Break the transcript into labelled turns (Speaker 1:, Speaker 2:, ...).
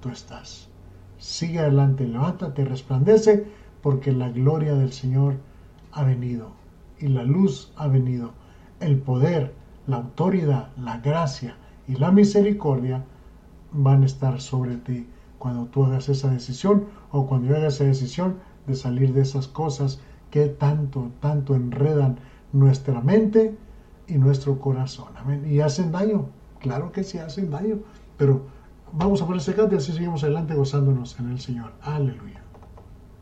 Speaker 1: tú estás. Sigue adelante, levántate, resplandece, porque la gloria del Señor ha venido y la luz ha venido. El poder, la autoridad, la gracia y la misericordia van a estar sobre ti cuando tú hagas esa decisión, o cuando yo haga esa decisión de salir de esas cosas que tanto enredan nuestra mente y nuestro corazón. Amén. Y hacen daño, claro que sí hacen daño, pero vamos a poner ese canto y así seguimos adelante gozándonos en el Señor. Aleluya.